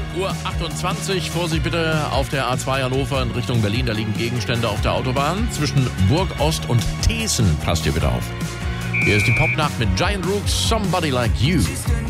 Uhr 28. Vorsicht bitte auf der A2 Hannover in Richtung Berlin. Da liegen Gegenstände auf der Autobahn. Zwischen Burg Ost und Thesen. Passt ihr bitte auf. Hier ist die Popnacht mit Giant Rooks, Somebody Like You.